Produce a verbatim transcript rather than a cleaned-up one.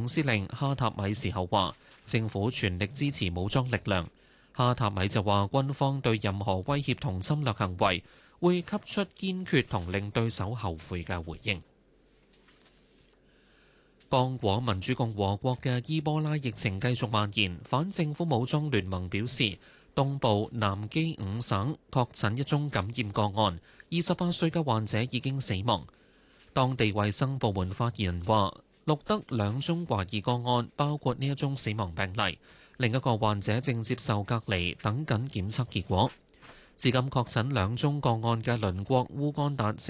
總司令哈塔米時候話，政府全力支持武裝力量。哈塔米就話，軍方對任何威脅同侵略行為會給出堅決同令對手後悔嘅回應。剛果民主共和國嘅伊波拉疫情繼續蔓延，反政府武裝聯盟表示，東部南基五省確診一宗感染個案，二十八歲嘅患者已經死亡。當地衛生部門發言人話，錄得兩宗懷疑個案，包括呢一宗死亡病例，另一個患者正接受隔離，等緊檢測結果。至今確診兩宗個案嘅鄰國烏干達